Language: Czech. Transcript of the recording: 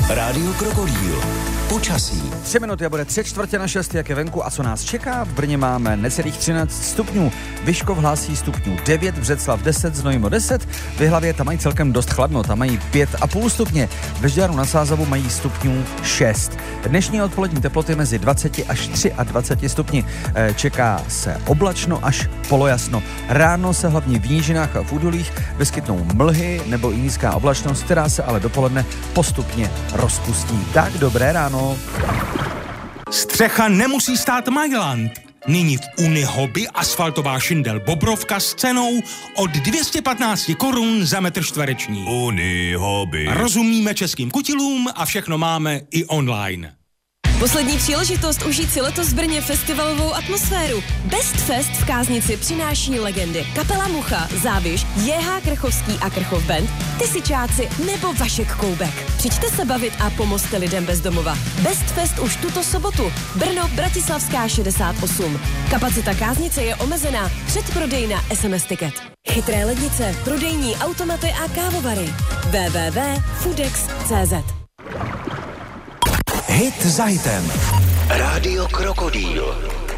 Rádio Krokodýl. Počasí. 3 minuty a bude 3/4 jak je venku a co nás čeká. V Brně máme necelých 13 stupňů, Vyškov hlásí stupňů 9, Břeclav 10, Znojmo 10, v Jihlavě tam mají celkem dost chladno, tam mají 5,5 stupně, ve Žďáru na Sázavu mají stupňů 6. Dnešní odpolední teploty mezi 20 až 23 stupni. Čeká se oblačno až polojasno. Ráno se hlavně v nížinách a v údolích vyskytnou mlhy nebo i nízká oblačnost, která se ale dopoledne postupně rozpustí. Tak dobré ráno. Střecha nemusí stát Mailand. Nyní v Unihoby asfaltová šindel Bobrovka s cenou od 215 korun za metr čtvereční. Unihoby. Rozumíme českým kutilům a všechno máme i online. Poslední příležitost užít si letos v Brně festivalovou atmosféru. Best Fest v Káznici přináší legendy Kapela Mucha, Záviš, J.H. Krchovský a Krchov Band, Tysičáci nebo Vašek Koubek. Přijďte se bavit a pomozte lidem bez domova. Best Fest už tuto sobotu. Brno, Bratislavská 68. Kapacita Káznice je omezená. Předprodej na SMS Ticket. Chytré lednice, prodejní automaty a kávovary. www.foodex.cz. Hit za hitem. Rádio Krokodýl.